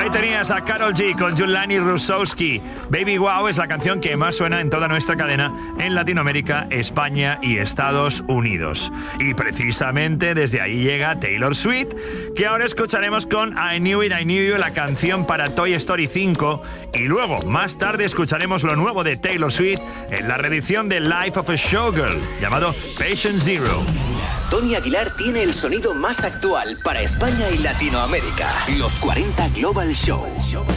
Ahí tenías a Karol G con Julani Rusowski. Baby Wow es la canción que más suena en toda nuestra cadena en Latinoamérica, España y Estados Unidos. Y precisamente desde ahí llega Taylor Swift, que ahora escucharemos con I Knew It, I Knew You, la canción para Toy Story 5. Y luego, más tarde, escucharemos lo nuevo de Taylor Swift en la reedición de Life of a Showgirl, llamado Patient Zero. Tony Aguilar tiene el sonido más actual para España y Latinoamérica. Los 40 Global Show.